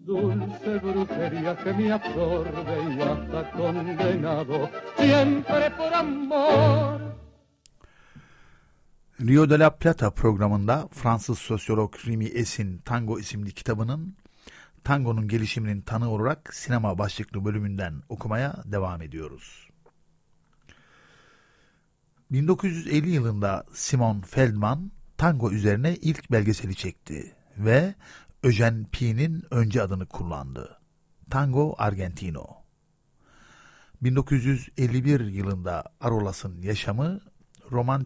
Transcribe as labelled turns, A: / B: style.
A: Dulce brujería que me absorbe y hasta condenado siempre por amor.
B: Rio de la Plata programında Fransız sosyolog Remy Es'in Tango isimli kitabının tangonun gelişiminin tanığı olarak sinema başlıklı bölümünden okumaya devam ediyoruz. 1950 yılında Simon Feldman tango üzerine ilk belgeseli çekti ve Eugene Pi'nin önce adını kullandı. Tango Argentino. 1951 yılında Arolas'ın yaşamı romantik